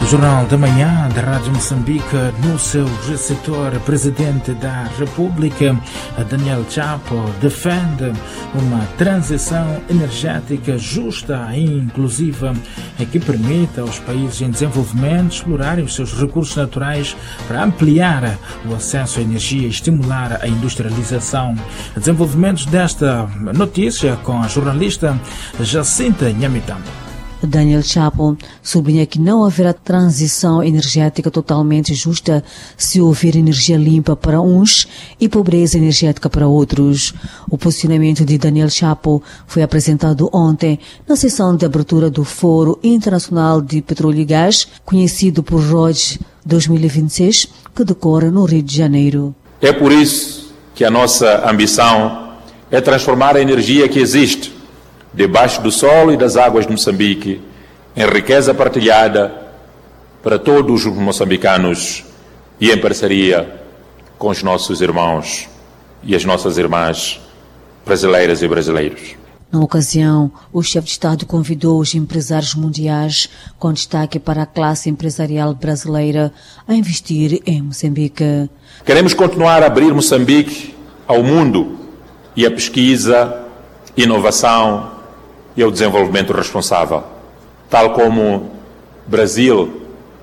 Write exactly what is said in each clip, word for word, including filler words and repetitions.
Jornal da Manhã da Rádio Moçambique, no seu receptor, o Presidente da República, Daniel Chapo, defende uma transição energética justa e inclusiva que permita aos países em desenvolvimento explorarem os seus recursos naturais para ampliar o acesso à energia e estimular a industrialização. Desenvolvimentos desta notícia com a jornalista Jacinta Nhamitamba. Daniel Chapo sublinha que não haverá transição energética totalmente justa se houver energia limpa para uns e pobreza energética para outros. O posicionamento de Daniel Chapo foi apresentado ontem na sessão de abertura do Fórum Internacional de Petróleo e Gás, conhecido por R O D dois mil e vinte e seis, que decorre no Rio de Janeiro. É por isso que a nossa ambição é transformar a energia que existe debaixo do solo e das águas de Moçambique em riqueza partilhada para todos os moçambicanos e em parceria com os nossos irmãos e as nossas irmãs brasileiras e brasileiros. Na ocasião, o chefe de Estado convidou os empresários mundiais, com destaque para a classe empresarial brasileira, a investir em Moçambique. Queremos continuar a abrir Moçambique ao mundo e à pesquisa, inovação e ao desenvolvimento responsável. Tal como Brasil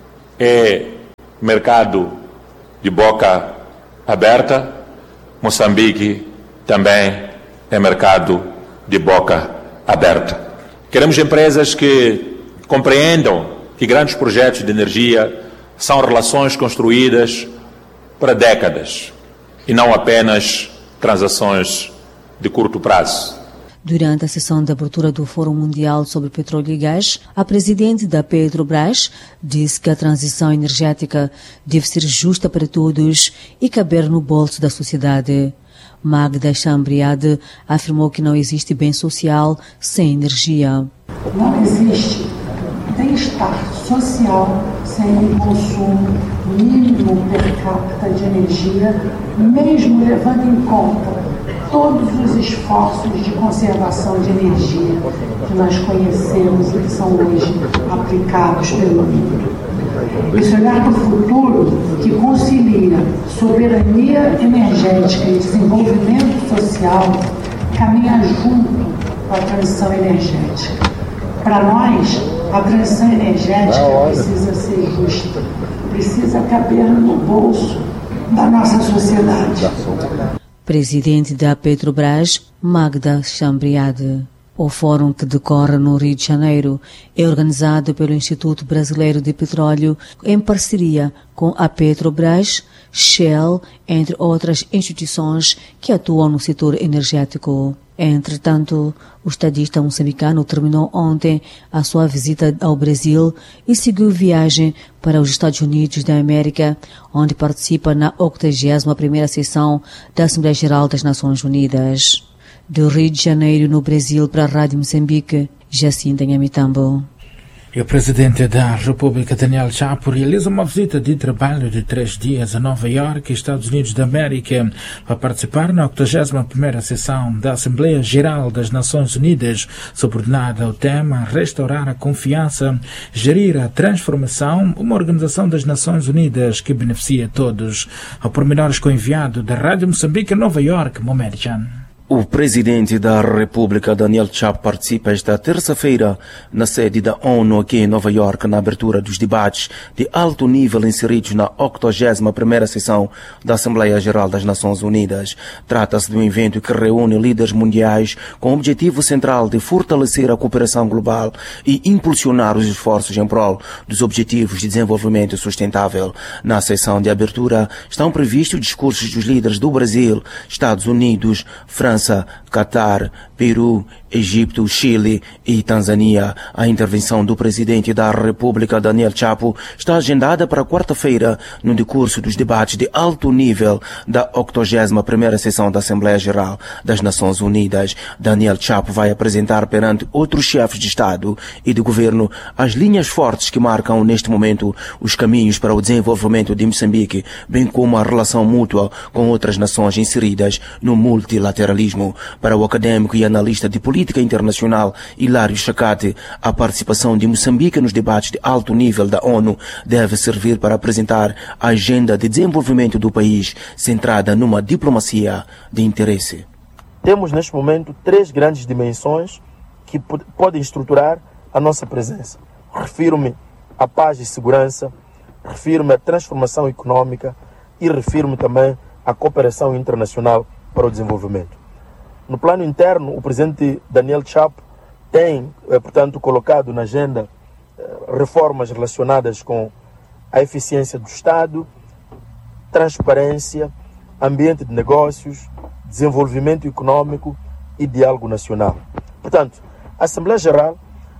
é mercado de boca aberta, Moçambique também é mercado de boca aberta. Queremos empresas que compreendam que grandes projetos de energia são relações construídas para décadas e não apenas transações de curto prazo. Durante a sessão de abertura do Fórum Mundial sobre Petróleo e Gás, a presidente da Petrobras disse que a transição energética deve ser justa para todos e caber no bolso da sociedade. Magda Chambriade afirmou que não existe bem social sem energia. Não existe bem-estar social sem um consumo mínimo per capita de energia, mesmo levando em conta todos os esforços de conservação de energia que nós conhecemos e que são hoje aplicados pelo mundo. Esse olhar para o futuro que concilia soberania energética e desenvolvimento social caminha junto com a transição energética. Para nós, a transição energética precisa ser justa, precisa caber no bolso da nossa sociedade. Presidente da Petrobras, Magda Chambriade. O fórum, que decorre no Rio de Janeiro, é organizado pelo Instituto Brasileiro de Petróleo em parceria com a Petrobras, Shell, entre outras instituições que atuam no setor energético. Entretanto, o estadista moçambicano terminou ontem a sua visita ao Brasil e seguiu viagem para os Estados Unidos da América, onde participa na octagésima primeira sessão da Assembleia Geral das Nações Unidas. Do Rio de Janeiro, no Brasil, para a Rádio Moçambique, Jacinta Nhamitamba. E o Presidente da República, Daniel Chapo, realiza uma visita de trabalho de três dias a Nova Iorque, Estados Unidos da América, para participar na octagésima primeira sessão da Assembleia Geral das Nações Unidas, subordinada ao tema Restaurar a Confiança, Gerir a Transformação, uma organização das Nações Unidas que beneficia todos. Ao pormenores com o enviado da Rádio Moçambique, Nova Iorque, Mohamed Chan. O Presidente da República, Daniel Chapo, participa esta terça-feira na sede da ONU aqui em Nova Iorque, na abertura dos debates de alto nível inseridos na octagésima primeira sessão da Assembleia Geral das Nações Unidas. Trata-se de um evento que reúne líderes mundiais com o objetivo central de fortalecer a cooperação global e impulsionar os esforços em prol dos Objetivos de Desenvolvimento Sustentável. Na sessão de abertura estão previstos discursos dos líderes do Brasil, Estados Unidos, França, Catar, Peru, Egito, Chile e Tanzânia. A intervenção do Presidente da República, Daniel Chapo, está agendada para quarta-feira no decurso dos debates de alto nível da octagésima primeira sessão da Assembleia Geral das Nações Unidas. Daniel Chapo vai apresentar perante outros chefes de Estado e de Governo as linhas fortes que marcam neste momento os caminhos para o desenvolvimento de Moçambique, bem como a relação mútua com outras nações inseridas no multilateralismo. internacionalismo. Para o académico e analista de política internacional Hilário Chacate, a participação de Moçambique nos debates de alto nível da ONU deve servir para apresentar a agenda de desenvolvimento do país, centrada numa diplomacia de interesse. Temos neste momento três grandes dimensões que podem estruturar a nossa presença. Refiro-me à paz e segurança, refiro-me à transformação econômica e refiro-me também à cooperação internacional para o desenvolvimento. No plano interno, o presidente Daniel Chapo tem, portanto, colocado na agenda reformas relacionadas com a eficiência do Estado, transparência, ambiente de negócios, desenvolvimento econômico e diálogo nacional. Portanto, a Assembleia Geral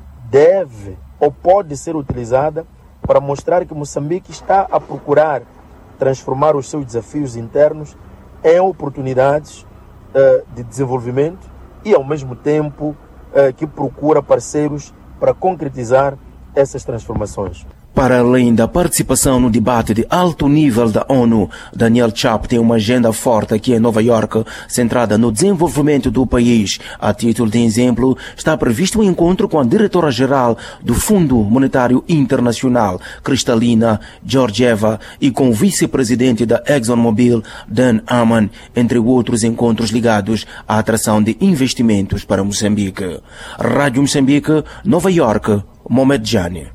deve ou pode ser utilizada para mostrar que Moçambique está a procurar transformar os seus desafios internos em oportunidades uh, de desenvolvimento e, ao mesmo tempo, uh, que procura parceiros para concretizar essas transformações. Para além da participação no debate de alto nível da ONU, Daniel Chapo tem uma agenda forte aqui em Nova Iorque, centrada no desenvolvimento do país. A título de exemplo, está previsto um encontro com a diretora-geral do Fundo Monetário Internacional, Kristalina Georgieva, e com o vice-presidente da ExxonMobil, Dan Amman, entre outros encontros ligados à atração de investimentos para Moçambique. Rádio Moçambique, Nova Iorque, Mohamed Jani.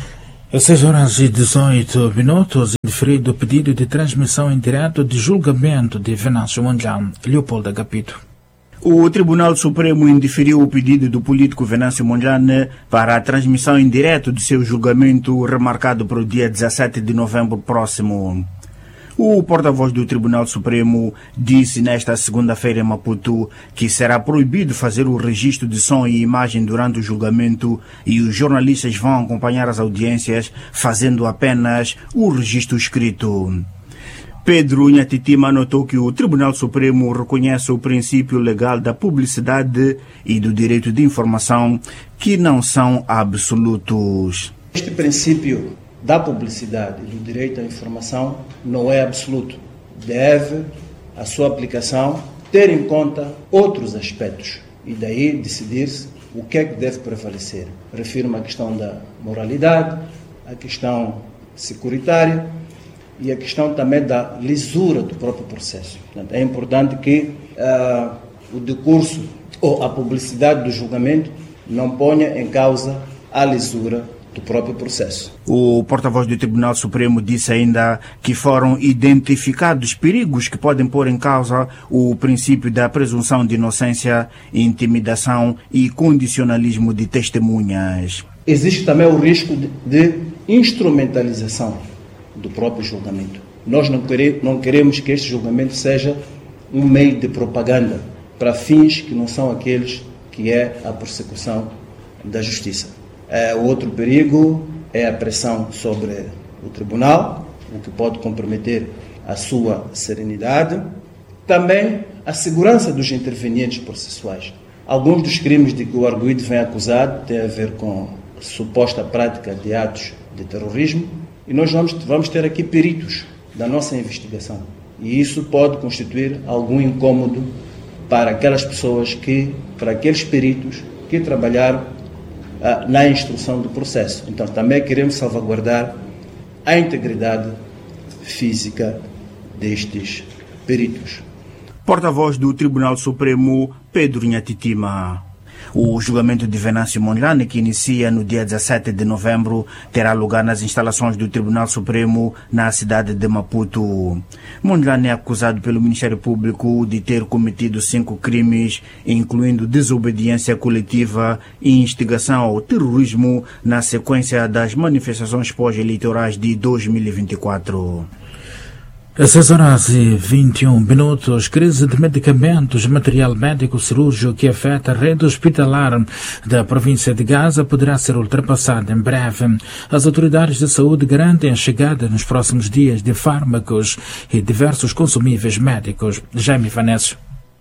Às seis horas e dezoito minutos, indeferido o pedido de transmissão em direto de julgamento de Venâncio Mondlane. Leopoldo Agapito. O Tribunal Supremo indeferiu o pedido do político Venâncio Mondlane para a transmissão em direto de seu julgamento, remarcado para o dia dezassete de novembro próximo. O porta-voz do Tribunal Supremo disse nesta segunda-feira em Maputo que será proibido fazer o registro de som e imagem durante o julgamento e os jornalistas vão acompanhar as audiências fazendo apenas o registro escrito. Pedro Nhatitima notou que o Tribunal Supremo reconhece o princípio legal da publicidade e do direito de informação, que não são absolutos. Este princípio da publicidade e do direito à informação não é absoluto. Deve, a sua aplicação, ter em conta outros aspectos e daí decidir-se o que é que deve prevalecer. Refiro-me à questão da moralidade, à questão securitária e à questão também da lisura do próprio processo. Portanto, é importante que uh, o decurso ou a publicidade do julgamento não ponha em causa a lisura do próprio processo. O porta-voz do Tribunal Supremo disse ainda que foram identificados perigos que podem pôr em causa o princípio da presunção de inocência, intimidação e condicionalismo de testemunhas. Existe também o risco de, de instrumentalização do próprio julgamento. Nós não queremos, não queremos que este julgamento seja um meio de propaganda para fins que não são aqueles que é a persecução da justiça. É, o outro perigo é a pressão sobre o tribunal, o que pode comprometer a sua serenidade. Também a segurança dos intervenientes processuais. Alguns dos crimes de que o arguido vem acusado têm a ver com a suposta prática de atos de terrorismo e nós vamos, vamos ter aqui peritos da nossa investigação. E isso pode constituir algum incômodo para aquelas pessoas que, para aqueles peritos que trabalharam na instrução do processo. Então, também queremos salvaguardar a integridade física destes peritos. Porta-voz do Tribunal Supremo, Pedro Nhatitima. O julgamento de Venâncio Mondlane, que inicia no dia dezassete de novembro, terá lugar nas instalações do Tribunal Supremo na cidade de Maputo. Mondlane é acusado pelo Ministério Público de ter cometido cinco crimes, incluindo desobediência coletiva e instigação ao terrorismo na sequência das manifestações pós-eleitorais de dois mil e vinte e quatro. Às seis horas e vinte e um minutos, crise de medicamentos, material médico cirúrgico que afeta a rede hospitalar da província de Gaza poderá ser ultrapassada em breve. As autoridades de saúde garantem a chegada nos próximos dias de fármacos e diversos consumíveis médicos. Jaime Vanessa.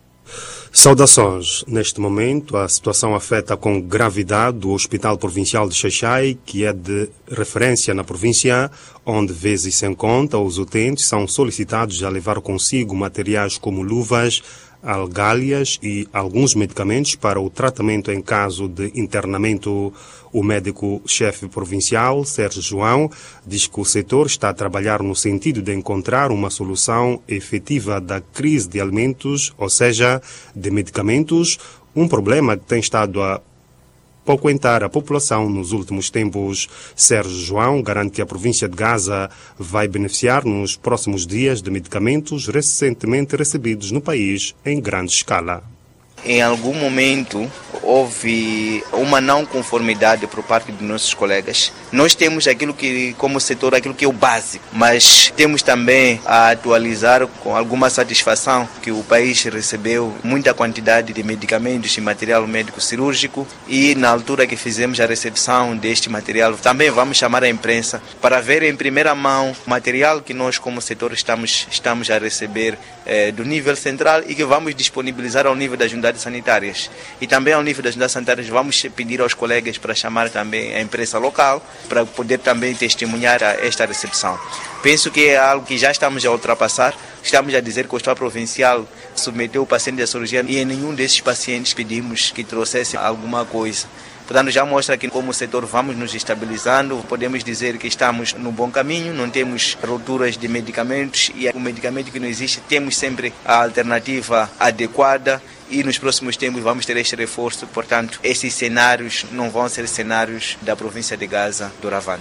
Saudações. Neste momento, a situação afeta com gravidade o Hospital Provincial de Xai-Xai, que é de referência na província, onde vezes sem conta os utentes são solicitados a levar consigo materiais como luvas, algálias e alguns medicamentos para o tratamento em caso de internamento. O médico-chefe provincial, Sérgio João, diz que o setor está a trabalhar no sentido de encontrar uma solução efetiva da crise de alimentos, ou seja, de medicamentos, um problema que tem estado a acuentar a população nos últimos tempos. Sérgio João garante que a província de Gaza vai beneficiar nos próximos dias de medicamentos recentemente recebidos no país em grande escala. Em algum momento houve uma não conformidade por parte dos nossos colegas. Nós temos aquilo que, como setor, aquilo que é o básico, mas temos também a atualizar com alguma satisfação que o país recebeu muita quantidade de medicamentos e material médico cirúrgico, e na altura que fizemos a recepção deste material, também vamos chamar a imprensa para ver em primeira mão o material que nós como setor estamos, estamos a receber eh, do nível central e que vamos disponibilizar ao nível das unidades sanitárias. E também ao nível das unidades sanitárias vamos pedir aos colegas para chamar também a imprensa local para poder também testemunhar esta recepção. Penso que é algo que já estamos a ultrapassar. Estamos a dizer que o Estado Provincial submeteu o paciente à cirurgia e em nenhum desses pacientes pedimos que trouxesse alguma coisa. Portanto, já mostra que como setor vamos nos estabilizando, podemos dizer que estamos no bom caminho, não temos rupturas de medicamentos e o medicamento que não existe, temos sempre a alternativa adequada e nos próximos tempos vamos ter este reforço. Portanto, esses cenários não vão ser cenários da província de Gaza doravante.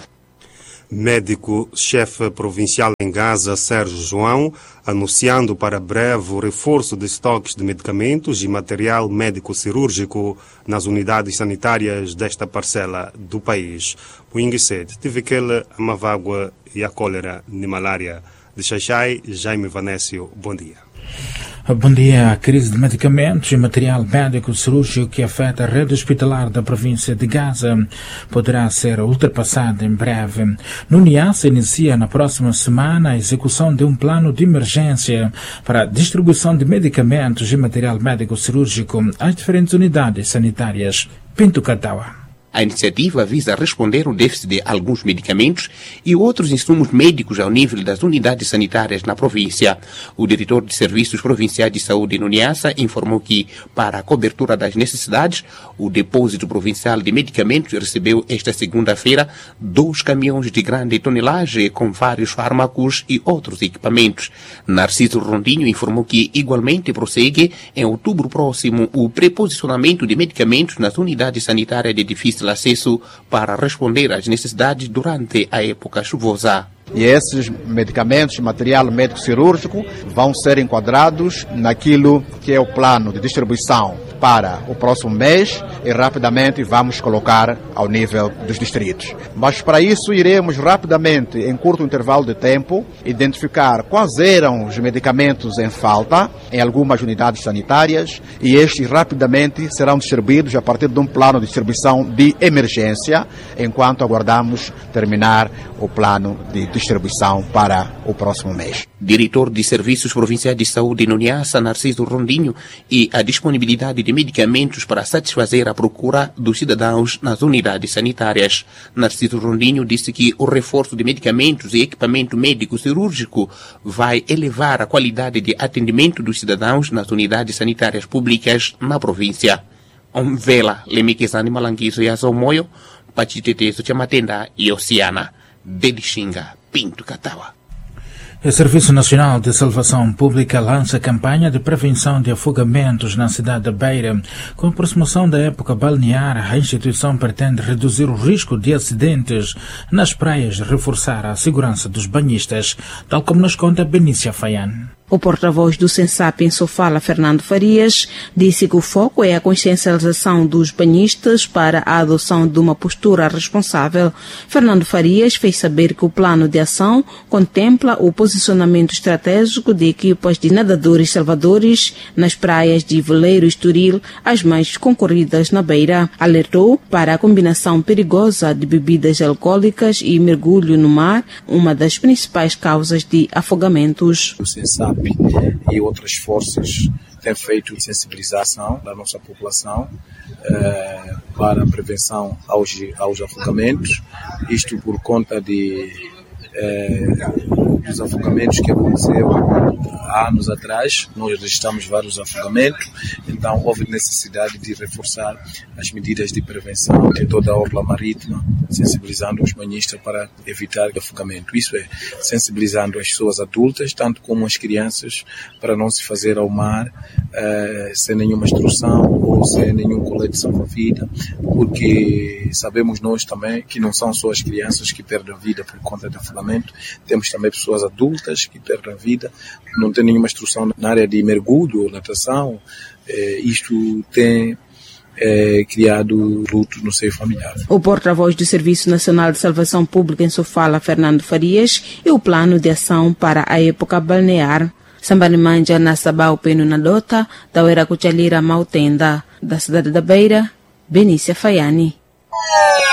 Médico-chefe provincial em Gaza, Sérgio João, anunciando para breve o reforço de estoques de medicamentos e material médico-cirúrgico nas unidades sanitárias desta parcela do país. O Inguicete, Tivikele, a Mavágua e a cólera de malária de Xaixai. Jaime Vanésio, bom dia. Bom dia. A crise de medicamentos e material médico cirúrgico que afeta a rede hospitalar da província de Gaza poderá ser ultrapassada em breve. No Niassa inicia na próxima semana a execução de um plano de emergência para a distribuição de medicamentos e material médico cirúrgico às diferentes unidades sanitárias. Pinto Catawa. A iniciativa visa responder ao déficit de alguns medicamentos e outros insumos médicos ao nível das unidades sanitárias na província. O diretor de Serviços Provinciais de Saúde no Niassa informou que, para a cobertura das necessidades, o Depósito Provincial de Medicamentos recebeu esta segunda-feira dois caminhões de grande tonelagem com vários fármacos e outros equipamentos. Narciso Rondinho informou que, igualmente, prossegue em outubro próximo o preposicionamento de medicamentos nas unidades sanitárias de difícil acesso para responder às necessidades durante a época chuvosa. E esses medicamentos, material médico cirúrgico, vão ser enquadrados naquilo que é o plano de distribuição para o próximo mês e rapidamente vamos colocar ao nível dos distritos. Mas para isso iremos rapidamente, em curto intervalo de tempo, identificar quais eram os medicamentos em falta em algumas unidades sanitárias e estes rapidamente serão distribuídos a partir de um plano de distribuição de emergência, enquanto aguardamos terminar o plano de distribuição para o próximo mês. Diretor de Serviços Provinciais de Saúde no Niassa, Narciso Rondinho, e a disponibilidade de medicamentos para satisfazer a procura dos cidadãos nas unidades sanitárias. Narciso Rondinho disse que o reforço de medicamentos e equipamento médico cirúrgico vai elevar a qualidade de atendimento dos cidadãos nas unidades sanitárias públicas na província. Omvela, Lemikizani Malanguizo e Azomoyo, Pachiteteso Chamatenda e Oceana, Delixinga, Pinto Catawa. O Serviço Nacional de Salvação Pública lança campanha de prevenção de afogamentos na cidade de Beira. Com a aproximação da época balnear, a instituição pretende reduzir o risco de acidentes nas praias e reforçar a segurança dos banhistas, tal como nos conta Benícia Faian. O porta-voz do Sensap em Sofala, Fernando Farias, disse que o foco é a consciencialização dos banhistas para a adoção de uma postura responsável. Fernando Farias fez saber que o plano de ação contempla o posicionamento estratégico de equipas de nadadores salvadores nas praias de Veleiro e Estoril, as mais concorridas na Beira. Alertou para a combinação perigosa de bebidas alcoólicas e mergulho no mar, uma das principais causas de afogamentos. O Sensap e outras forças têm feito sensibilização da nossa população eh, para a prevenção aos, aos afogamentos, isto por conta de eh, dos afogamentos que aconteceu há anos atrás. Nós registramos vários afogamentos, então houve necessidade de reforçar as medidas de prevenção em toda a orla marítima, sensibilizando os banhistas para evitar afogamento. Isso é, sensibilizando as pessoas adultas, tanto como as crianças, para não se fazer ao mar eh, sem nenhuma instrução ou sem nenhum colete salva-vida, porque sabemos nós também que não são só as crianças que perdem a vida por conta de afogamento, temos também pessoas adultas que perdem a vida, não tem nenhuma instrução na área de mergulho ou natação. Eh, isto tem É, criado luto no seio familiar. O porta-voz do Serviço Nacional de Salvação Pública em Sofala, Fernando Farias, e o plano de ação para a época balnear. Sambanimanja na Sabau Peno na Dota, da Uera Cuchalira Mautenda, da cidade da Beira, Benícia Faiani.